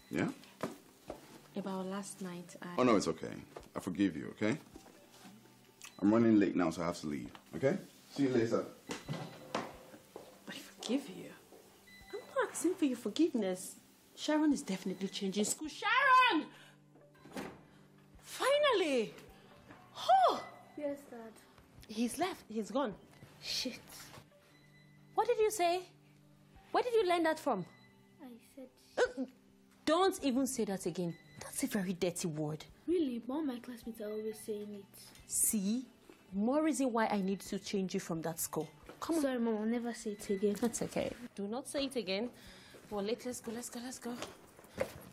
Yeah? About last night, Oh, no, it's okay. I forgive you, okay? I'm running late now, so I have to leave, okay? See you later. I forgive you? I'm not asking for your forgiveness. Sharon is definitely changing school. Sharon! Finally! Oh! Yes, Dad. He's left. He's gone. Shit. What did you say? Where did you learn that from? I said... Don't even say that again. That's a very dirty word. Really? All my classmates are always saying it. See? More reason why I need to change you from that school. Come on. Sorry, Mom. I'll never say it again. That's okay. Do not say it again. Well, let's go.